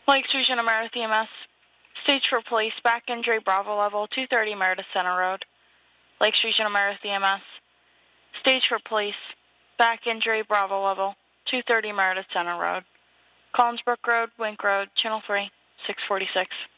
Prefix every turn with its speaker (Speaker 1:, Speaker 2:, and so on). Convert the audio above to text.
Speaker 1: Lakes Region of Meredith EMS. Stage for police, back injury, Bravo level, 230 Meredith Center Road. Lakes Region of Meredith EMS. Stage for police, back injury, Bravo level, 230 Meredith Center Road. Collinsbrook Road, Wink Road, Channel 3, 646.